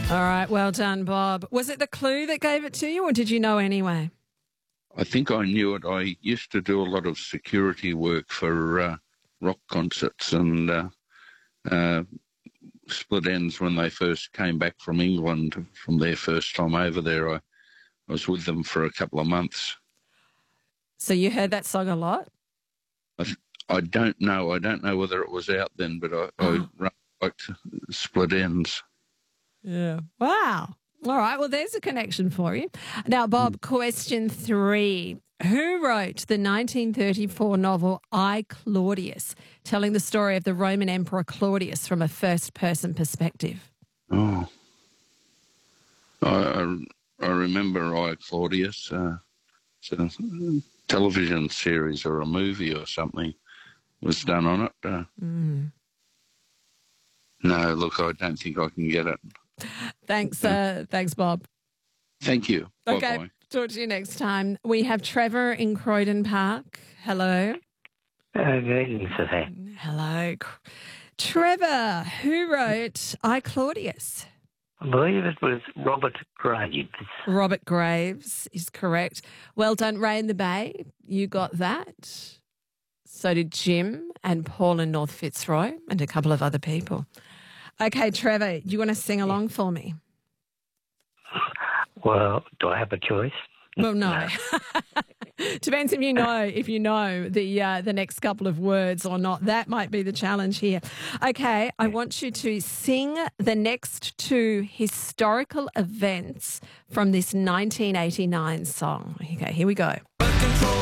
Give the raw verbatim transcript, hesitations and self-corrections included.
All right, well done, Bob. Was it the clue that gave it to you, or did you know anyway? I think I knew it. I used to do a lot of security work for uh, rock concerts and uh, uh, Split Enz when they first came back from England from their first time over there. I, I was with them for a couple of months. So you heard that song a lot? I, I don't know. I don't know whether it was out then, but I, Oh. I liked Split Enz. Yeah. Wow. All right. Well, there's a connection for you. Now, Bob, question three. Who wrote the nineteen thirty-four novel I, Claudius, telling the story of the Roman Emperor Claudius from a first-person perspective? Oh. I, I, I remember I, Claudius. Uh, it's a television series or a movie or something was done on it. Uh, Mm. No, look, I don't think I can get it. Thanks, uh, thanks, Bob. Thank you. Okay, Bye-bye. talk to you next time. We have Trevor in Croydon Park. Hello. Uh, good evening, Suzanne. Hello. Trevor, who wrote I, Claudius? I believe it was Robert Graves. Robert Graves is correct. Well done, Ray in the Bay. You got that. So did Jim and Paul in North Fitzroy and a couple of other people. Okay, Trevor, do you want to sing along for me? Well, do I have a choice? Well, no. Depends if you know if you know the uh, the next couple of words or not. That might be the challenge here. Okay, I want you to sing the next two historical events from this nineteen eighty-nine song. Okay, here we go. Control